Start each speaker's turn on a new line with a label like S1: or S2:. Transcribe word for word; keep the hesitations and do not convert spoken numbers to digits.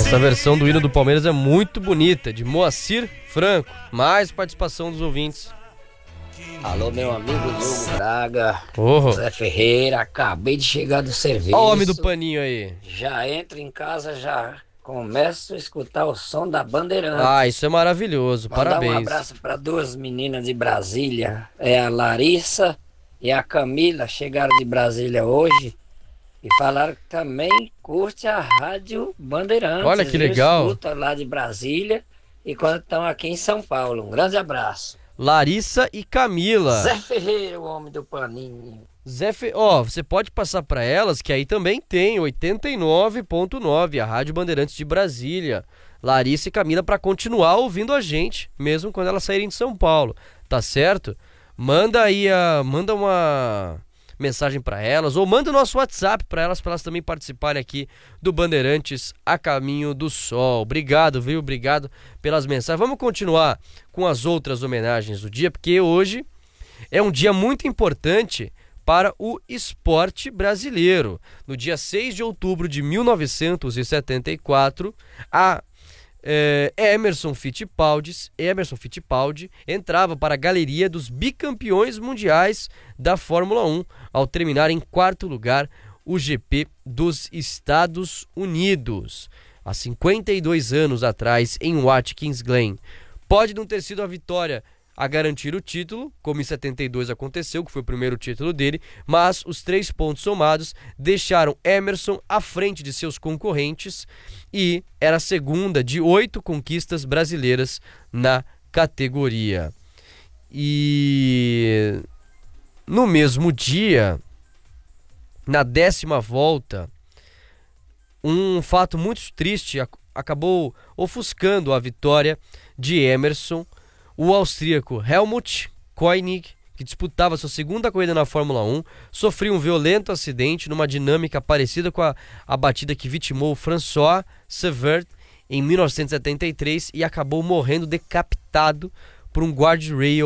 S1: Essa versão do hino do Palmeiras é muito bonita, de Moacir Franco. Mais participação dos ouvintes.
S2: Alô, meu amigo Diogo Braga,
S1: Oh.
S2: Zé Ferreira, acabei de chegar do serviço.
S1: Olha o homem do paninho aí.
S2: Já entro em casa, já começo a escutar o som da Bandeirantes.
S1: Ah, isso é maravilhoso,
S2: Mandar
S1: parabéns.
S2: um abraço para duas meninas de Brasília, é a Larissa e a Camila, chegaram de Brasília hoje e falaram que também curte a Rádio Bandeirantes.
S1: Olha que legal.
S2: Escuta lá de Brasília e quando estão aqui em São Paulo. Um grande abraço.
S1: Larissa e Camila.
S2: Zé Ferreira, o homem do paninho.
S1: Zé Fe... Ó, você pode passar para elas que aí também tem oitenta e nove ponto nove, a Rádio Bandeirantes de Brasília. Larissa e Camila, para continuar ouvindo a gente, mesmo quando elas saírem de São Paulo, tá certo? Manda aí a... manda uma mensagem para elas, ou manda o nosso WhatsApp para elas, para elas também participarem aqui do Bandeirantes a Caminho do Sol. Obrigado, viu? Obrigado pelas mensagens. Vamos continuar com as outras homenagens do dia, porque hoje é um dia muito importante para o esporte brasileiro. No dia seis de outubro de mil novecentos e setenta e quatro, a é, Emerson Fittipaldi, Emerson Fittipaldi entrava para a galeria dos bicampeões mundiais da Fórmula um, ao terminar em quarto lugar o G P dos Estados Unidos. Há cinquenta e dois anos atrás, em Watkins Glen. Pode não ter sido a vitória a garantir o título, como em setenta e dois aconteceu, que foi o primeiro título dele, mas os três pontos somados deixaram Emerson à frente de seus concorrentes e era a segunda de oito conquistas brasileiras na categoria. E no mesmo dia, na décima volta, um fato muito triste acabou ofuscando a vitória de Emerson. O austríaco Helmut Koenig, que disputava sua segunda corrida na Fórmula um, sofreu um violento acidente numa dinâmica parecida com a, a batida que vitimou François Severt em mil novecentos e setenta e três e acabou morrendo decapitado por um guardrail